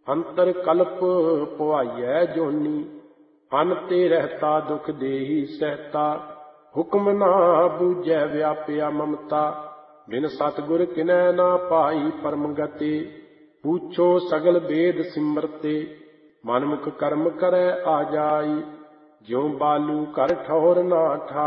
ਅੰਤਰ ਕਲਪ ਪੁਆਈਐ ਜੋਨੀ। ਅਨ ਤੇ ਰਹਿਤਾ ਦੁਖ ਦੇਹੀ ਸਹਿਤਾ। ਹੁਕਮ ਨਾ ਬੂਝੈ ਵਿਆਪਿਆ ਮਮਤਾ। ਬਿਨ ਸਤਿਗੁਰ ਕਿਨੈ ਨਾ ਪਾਈ ਪਰਮ ਗਤੀ। ਪੂਛੋ ਸਗਲ ਵੇਦ ਸਿਮਰਤੇ। ਮਨਮੁਖ ਕਰਮ ਕਰੈ ਆ ਜਾਈ। ਜਿਉ ਬਾਲੂ ਕਰ ਠੌਰ ਨਾ ਠਾਈ।